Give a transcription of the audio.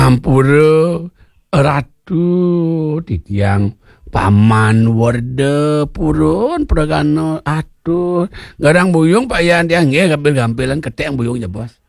Ngampura ratu titiang paman werde purun pragana atuh garang buyung Pak Yan tiang nggih gampil-gampilan ketek buyung ya bos.